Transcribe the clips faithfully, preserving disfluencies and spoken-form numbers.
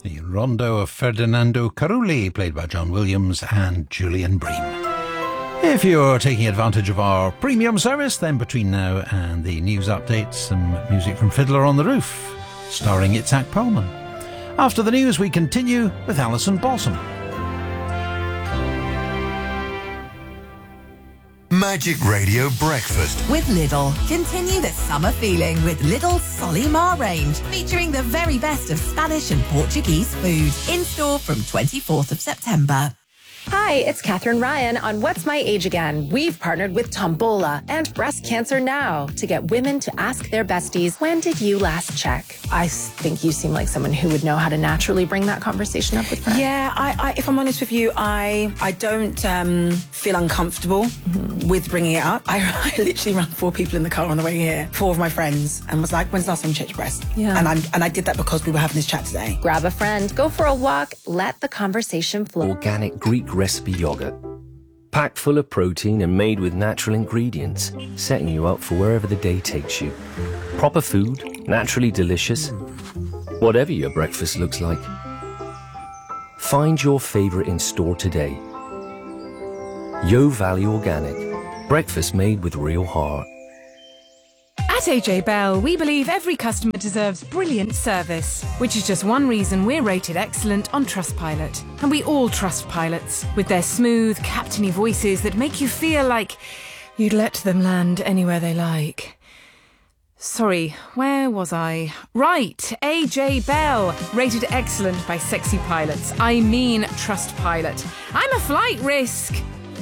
the rondo of Ferdinando Carulli, played by John Williams and Julian Bream. If you're taking advantage of our premium service, then between now and the news update, some music from Fiddler on the Roof, starring Itzhak Perlman. After the news, we continue with Alison Balsam. Magic Radio Breakfast with Lidl. Continue the summer feeling with Lidl's Solimar range, featuring the very best of Spanish and Portuguese food. In store from twenty-fourth of September. Hi, it's Catherine Ryan on What's My Age Again. We've partnered with Tombola and Breast Cancer Now to get women to ask their besties, when did you last check? I think you seem like someone who would know how to naturally bring that conversation up with friends. Yeah, I, I, if I'm honest with you, I I don't um, feel uncomfortable mm-hmm. with bringing it up. I, I literally ran four people in the car on the way here, four of my friends, and was like, when's the last time you checked your breast? Yeah. And, I'm, and I did that because we were having this chat today. Grab a friend, go for a walk, let the conversation flow. Organic Greek recipe yogurt. Packed full of protein and made with natural ingredients, setting you up for wherever the day takes you. Proper food, naturally delicious, whatever your breakfast looks like. Find your favourite in store today. Yo Valley Organic. Breakfast made with real heart. At A J Bell, we believe every customer deserves brilliant service, which is just one reason we're rated excellent on Trustpilot. And we all trust pilots, with their smooth, captainy voices that make you feel like you'd let them land anywhere they like. Sorry, where was I? Right, A J Bell, rated excellent by sexy pilots. I mean Trustpilot. I'm a flight risk.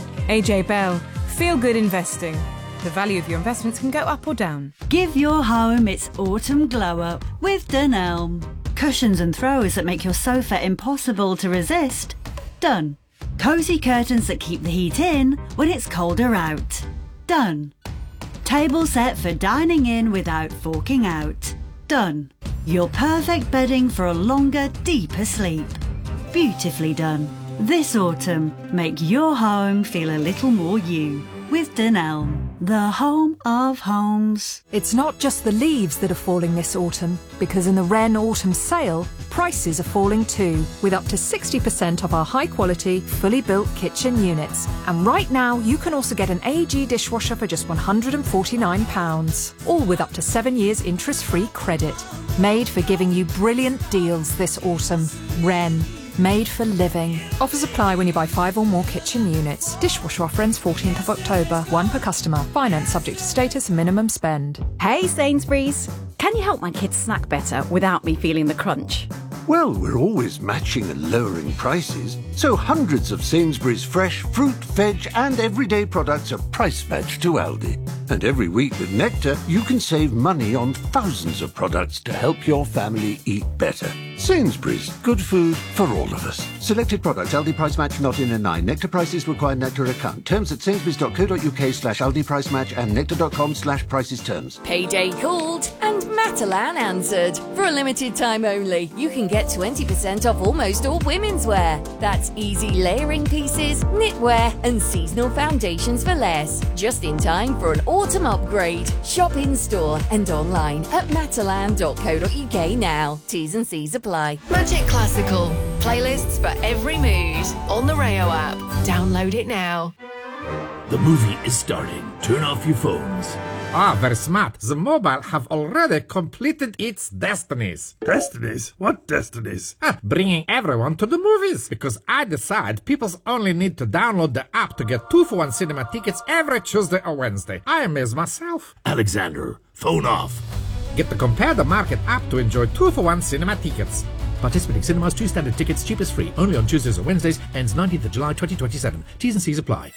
A J Bell, feel good investing. The value of your investments can go up or down. Give your home its autumn glow-up with Dunelm. Cushions and throws that make your sofa impossible to resist. Done. Cosy curtains that keep the heat in when it's colder out. Done. Table set for dining in without forking out. Done. Your perfect bedding for a longer, deeper sleep. Beautifully done. This autumn, make your home feel a little more you. With Dunelm, the home of homes. It's not just the leaves that are falling this autumn, because in the Wren Autumn Sale, prices are falling too, with up to sixty percent off our high-quality, fully built kitchen units. And right now, you can also get an A G dishwasher for just one hundred forty-nine pounds, all with up to seven years interest-free credit. Made for giving you brilliant deals this autumn. Wren. Made for living. Offers apply when you buy five or more kitchen units. Dishwasher offer ends fourteenth of October. One per customer. Finance subject to status and minimum spend. Hey Sainsbury's, can you help my kids snack better without me feeling the crunch? Well, we're always matching and lowering prices, so hundreds of Sainsbury's fresh fruit, veg and everyday products are price matched to Aldi. And every week with Nectar, you can save money on thousands of products to help your family eat better. Sainsbury's, good food for all of us. Selected products, Aldi price match not in a nine. Nectar prices require Nectar account. Terms at sainsbury's.co.uk slash Aldi price match and nectar.com slash prices terms. Payday called and Matalan answered. For a limited time only, you can get twenty percent off almost all women's wear. That's easy layering pieces, knitwear and seasonal foundations for less. Just in time for an autumn upgrade. Shop in store and online at matalan dot co dot uk now. T's and C's apply. Magic Classical. Playlists for every mood. On the Rayo app. Download it now. The movie is starting. Turn off your phones. Ah, very smart. The mobile have already completed its destinies. Destinies? What destinies? Ah, bringing everyone to the movies. Because I decide people only need to download the app to get two for one cinema tickets every Tuesday or Wednesday. I amaze myself. Alexander, phone off. Get the Compare the Market app to enjoy two for one cinema tickets. Participating cinemas, two standard tickets, cheapest free. Only on Tuesdays or Wednesdays. Ends nineteenth of July twenty twenty-seven. T's and C's apply.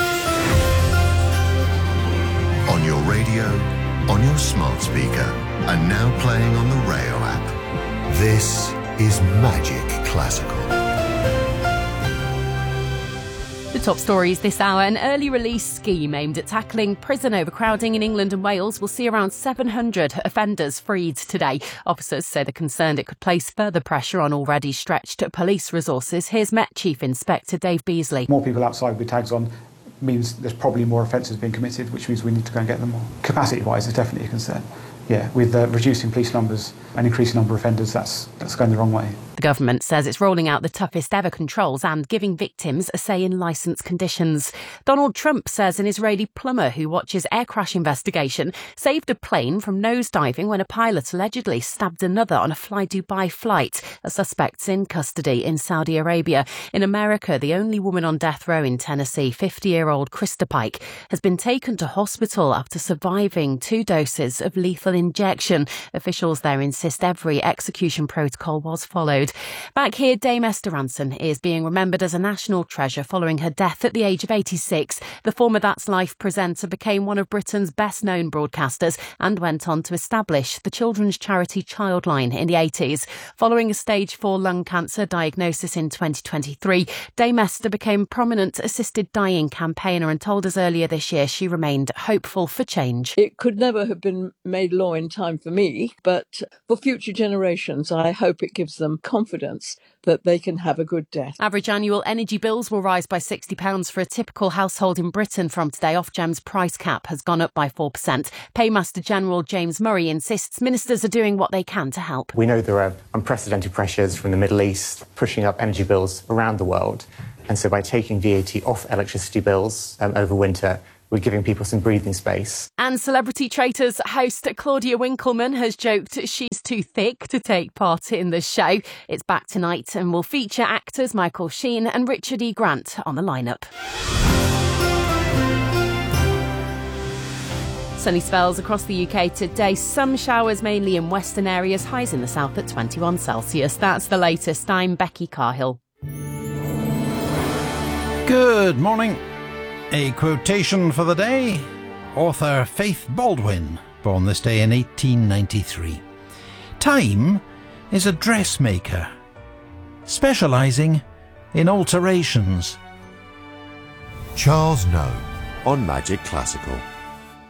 On your radio, on your smart speaker, and now playing on the Rayo app. This is Magic Classical. The top stories this hour. An early release scheme aimed at tackling prison overcrowding in England and Wales will see around seven hundred offenders freed today. Officers say they're concerned it could place further pressure on already stretched police resources. Here's Met Chief Inspector Dave Beasley. More people outside with tags on means there's probably more offences being committed, which means we need to go and get them more. Capacity-wise, it's definitely a concern. Yeah, with uh, reducing police numbers and increasing number of offenders, that's that's going the wrong way. The The government says it's rolling out the toughest ever controls and giving victims a say in licence conditions. Donald Trump says an Israeli plumber who watches air crash investigation saved a plane from nosediving when a pilot allegedly stabbed another on a Fly Dubai flight. A suspect's in custody in Saudi Arabia. In America, the only woman on death row in Tennessee, fifty-year-old Krista Pike, has been taken to hospital after surviving two doses of lethal injection. Officials there insist every execution protocol was followed. Back here, Dame Esther Ranson is being remembered as a national treasure following her death at the age of eighty-six. The former That's Life presenter became one of Britain's best-known broadcasters and went on to establish the children's charity Childline in the eighties. Following a stage four lung cancer diagnosis in twenty twenty-three, Dame Esther became prominent assisted dying campaigner and told us earlier this year she remained hopeful for change. It could never have been made law in time for me, but for future generations, I hope it gives them confidence that they can have a good death. Average annual energy bills will rise by sixty pounds for a typical household in Britain from today. Ofgem's price cap has gone up by four percent. Paymaster General James Murray insists ministers are doing what they can to help. We know there are unprecedented pressures from the Middle East pushing up energy bills around the world. And so by taking V A T off electricity bills um, over winter, we're giving people some breathing space. And Celebrity Traitors host Claudia Winkleman has joked she's too thick to take part in the show. It's back tonight and will feature actors Michael Sheen and Richard E. Grant on the lineup. Sunny spells across the U K today. Some showers mainly in western areas. Highs in the south at twenty-one Celsius. That's the latest. I'm Becky Carhill. Good morning. A quotation for the day. Author Faith Baldwin, born this day in eighteen ninety-three. Time is a dressmaker, specialising in alterations. Charles Noe on Magic Classical.